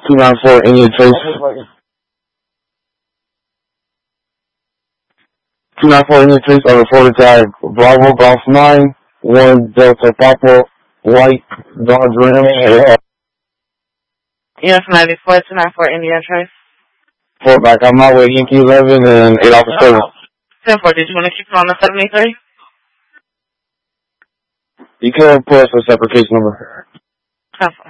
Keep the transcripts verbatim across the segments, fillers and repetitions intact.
two nine four Indian Trace. two nine four Indian Trace on the reported tag Bravo Golf nine, one Delta Papa, White, Dodge Ram. Yes, ninety-four, two nine four Indian Trace. Fort back on my way, Yankee eleven and eight Alpha seven. ten four, did you want to keep it on the seventy-three? You can put us a separate case number. ten four.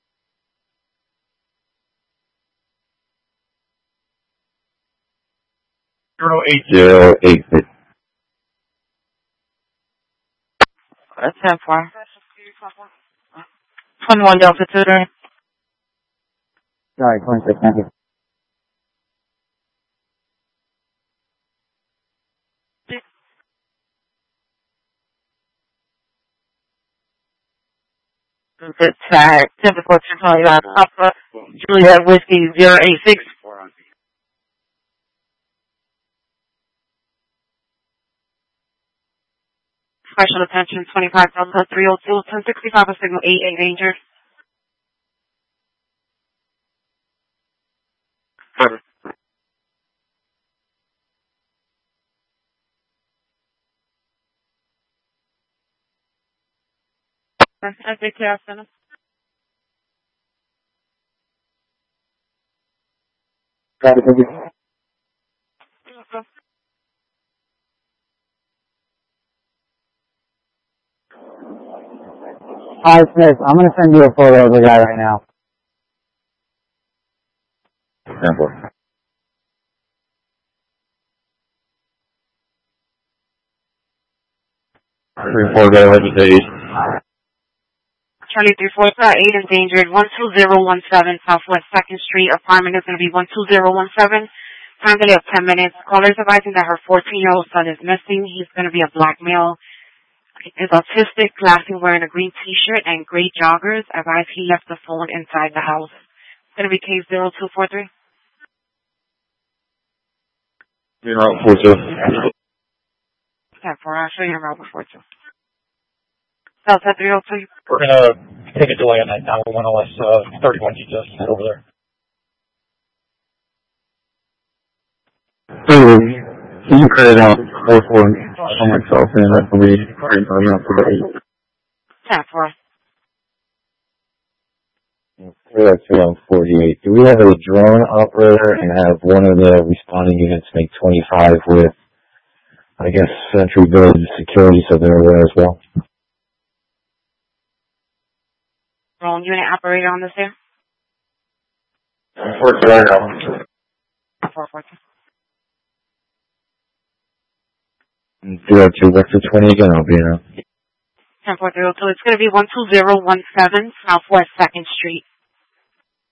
Zero eight zero eight six. That's ten four. twenty-one Delta two three. Sorry, twenty-six, thank you. Good tag. ten four, Charlie Papa, Juliet Whiskey zero eight six. Special attention, twenty-five Delta three oh two, ten sixty-five, a signal eight endangered. Cover. I think yeah, Center. Got it, thank you. Hi, Smith. I'm going to send you a photo of the guy right now. Simple. three four, go ahead, please. Charlie three four, eight endangered, one two zero one seven, Southwest second Street. Apartment is going to be one two zero one seven. Time delay of ten minutes. Caller is advising that her fourteen-year-old son is missing. He's going to be a black male. Is autistic, glassy, wearing a green T-shirt and gray joggers. Advised he left the phone inside the house. It's going to be case zero two four three. Zero four two. ten four, I'll show you around before two. Delta three oh two. We're going to take a delay on that nine one one L S uh, thirty-one G just over there. Can you credit out four four on myself and that will be running up to the eight? ten four. That's around forty-eight. Do we have a drone operator and have one of the responding units make twenty-five with, I guess, Century Village security so they're aware as well? Drone unit operator on this here? four two right now. four four two. Zero two, what's the twenty again? I'll be in. ten four zero two. It's going to be one two zero one seven, Southwest second Street.